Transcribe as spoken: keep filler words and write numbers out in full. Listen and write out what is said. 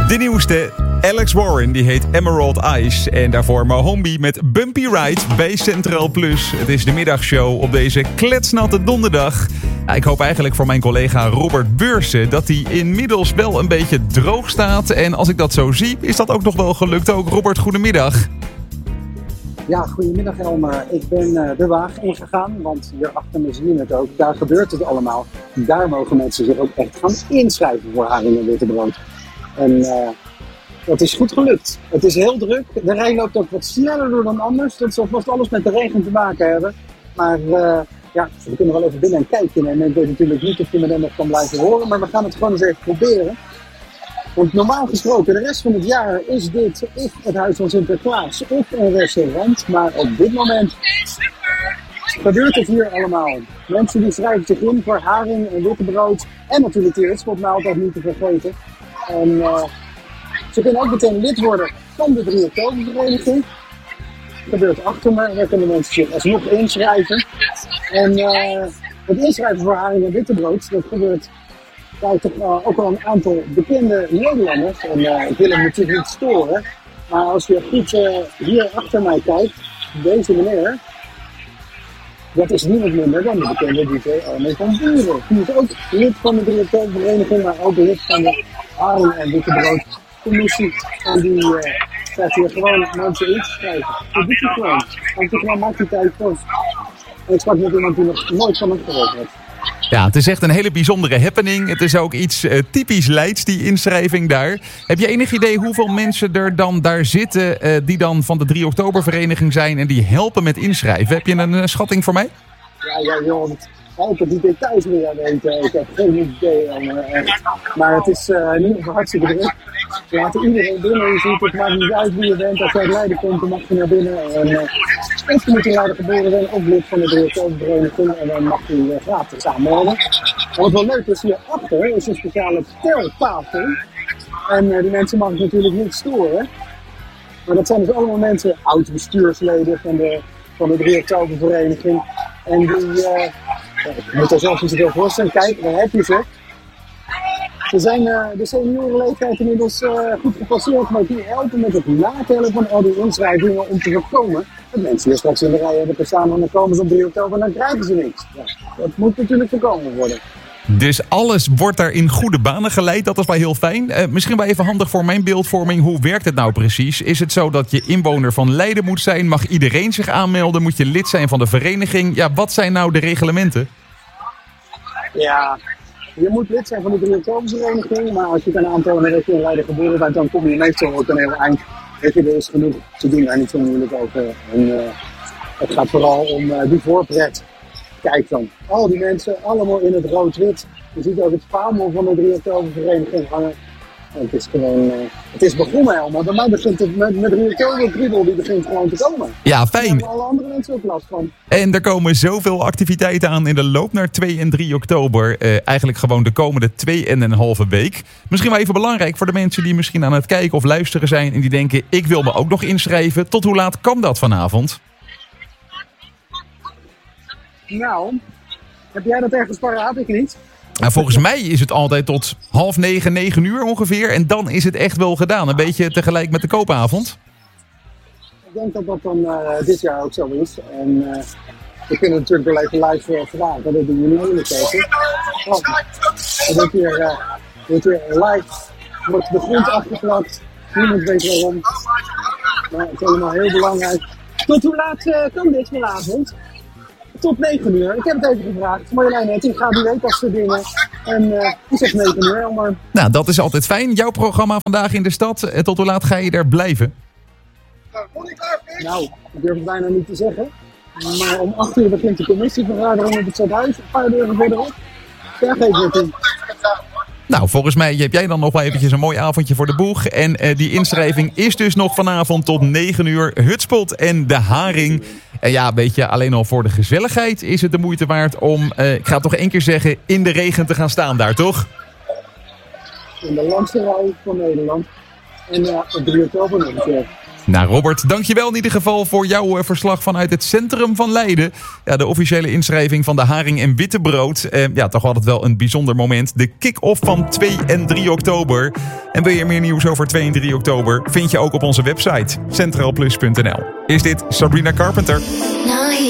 De nieuwste, Alex Warren, die heet Emerald Eyes. En daarvoor Mohombi met Bumpy Ride bij Centraal Plus. Het is de middagshow op deze kletsnatte donderdag. Ja, ik hoop eigenlijk voor mijn collega Robert Beursen dat hij inmiddels wel een beetje droog staat. En als ik dat zo zie, is dat ook nog wel gelukt ook. Robert, goedemiddag. Ja, goedemiddag Elmer. Ik ben uh, de waag ingegaan, want hier achter me zie je het ook. Daar gebeurt het allemaal. Daar mogen mensen zich ook echt gaan inschrijven voor haring en wittebrood. En uh, dat is goed gelukt. Het is heel druk. De rij loopt ook wat sneller door dan anders. Dat zal vast alles met de regen te maken hebben. Maar uh, ja, we kunnen wel even binnen een kijkje nemen. Ik weet natuurlijk niet of je me dan nog kan blijven horen, maar we gaan het gewoon eens even proberen. Want normaal gesproken, de rest van het jaar is dit of het Huis van Sinterklaas of een restaurant. Maar op dit moment gebeurt het hier allemaal. Mensen die schrijven zich in voor haring en wittebrood. En natuurlijk de hutspotmaaltijd niet te vergeten. En uh, ze kunnen ook meteen lid worden van de drie oktobervereniging. Dat gebeurt achter me. Daar kunnen mensen zich alsnog inschrijven. En uh, het inschrijven voor haring en wittebrood, dat gebeurt bij toch uh, ook wel een aantal bekende Nederlanders. En uh, ik wil hem natuurlijk niet storen. Maar als je goed uh, hier achter mij kijkt, deze meneer, dat is niemand minder dan de bekende D J Armin van Buuren. Die is ook lid van de drie oktobervereniging, maar ook lid van de haring en wittebroodcommissie. En die uh, krijgt hier gewoon mensen in te schrijven. Dat doet hij gewoon. Want hij gewoon maakt die tijd voor. En ik sprak met iemand die nog nooit van hem gehoord heeft. Ja, het is echt een hele bijzondere happening. Het is ook iets uh, typisch Leids, die inschrijving daar. Heb je enig idee hoeveel mensen er dan daar zitten uh, die dan van de drie oktobervereniging zijn en die helpen met inschrijven? Heb je een uh, schatting voor mij? Ja, ja, joh. Ik heb die details weer weten. Ik heb geen idee. Uh, maar het is uh, in ieder geval hartstikke druk. We laten iedereen binnen. Je ziet, het maakt niet uit wie je bent. Als jij uit Leiden komt, dan mag je naar binnen. En uh, of je moet in Leiden geboren zijn, of lid van de drie oktobervereniging. En dan mag je uh, gratis aanmelden. En wat wel leuk is, hierachter is een speciale teltafel. En uh, die mensen mag ik natuurlijk niet storen. Maar dat zijn dus allemaal mensen, oud-bestuursleden van de, van de drie oktobervereniging. En die, uh, je moet er zelf niet zoveel voorstellen. Kijk, daar heb je ze. Ze zijn uh, de seniorenleeftijd inmiddels uh, goed gepasseerd, maar die helpen met het natellen van al die inschrijvingen om te voorkomen dat mensen hier straks in de rij hebben te staan en dan komen ze op drie oktober en dan krijgen ze niks. Ja, dat moet natuurlijk voorkomen worden. Dus alles wordt daar in goede banen geleid. Dat is wel heel fijn. Uh, misschien wel even handig voor mijn beeldvorming. Hoe werkt het nou precies? Is het zo dat je inwoner van Leiden moet zijn? Mag iedereen zich aanmelden? Moet je lid zijn van de vereniging? Ja, wat zijn nou de reglementen? Ja, je moet lid zijn van de drie oktobervereniging. Maar als je kan aantonen dat je in Leiden geboren bent, dan kom je meestal ook een heel eind. Weet je, er is genoeg te doen daar niet zo moeilijk over. En uh, het gaat vooral om uh, die voorpret. Kijk dan, al die mensen, allemaal in het rood-wit. Je ziet ook het vaandel van de drie oktobervereniging hangen. En het is gewoon, uh, het is begonnen helemaal. Bij mij begint het met, met drie oktober, die begint gewoon te komen. Ja, fijn. Daar hebben alle andere mensen ook last van. En er komen zoveel activiteiten aan in de loop naar twee en drie oktober. Uh, eigenlijk gewoon de komende twee en een halve week. Misschien wel even belangrijk voor de mensen die misschien aan het kijken of luisteren zijn. En die denken, ik wil me ook nog inschrijven. Tot hoe laat kan dat vanavond? Nou, heb jij dat ergens paraat? Ik niet. Nou, volgens mij is het altijd tot half negen, negen uur ongeveer. En dan is het echt wel gedaan. Een beetje tegelijk met de koopavond. Ik denk dat dat dan uh, dit jaar ook zo is. En uh, we kunnen natuurlijk wel even live uh, vragen. Dat doen jullie moeilijk even. Oh, er wordt hier, uh, wordt hier live wordt de grond afgeplakt. Niemand weet waarom. Maar het is helemaal heel belangrijk. Tot hoe laat uh, kan dit vanavond? Tot negen uur. Ik heb het even gevraagd. Marjolein Hetting gaat die weet dat soort dingen. En uh, die zegt negen uur. Maar... Nou, dat is altijd fijn. Jouw programma vandaag in de stad. Tot hoe laat ga je daar blijven? Nou, ik durf het bijna niet te zeggen. Maar om acht uur begint de commissievergadering op het Stadhuis. Een paar deuren verderop. Daar geef je het in. Nou, volgens mij heb jij dan nog wel eventjes een mooi avondje voor de boeg. En uh, die inschrijving is dus nog vanavond tot negen uur. Hutspot en de haring. En ja, weet je, alleen al voor de gezelligheid is het de moeite waard om, uh, ik ga het toch één keer zeggen, in de regen te gaan staan daar, toch? In de langste rij van Nederland. En ja, uh, op drie oktober nog een keer. Nou Robert, dankjewel in ieder geval voor jouw verslag vanuit het centrum van Leiden. Ja, de officiële inschrijving van de haring en wittebrood. Eh, ja, toch altijd wel een bijzonder moment. De kick-off van twee en drie oktober. En wil je meer nieuws over twee en drie oktober? Vind je ook op onze website centraalplus punt n l. Is dit Sabrina Carpenter.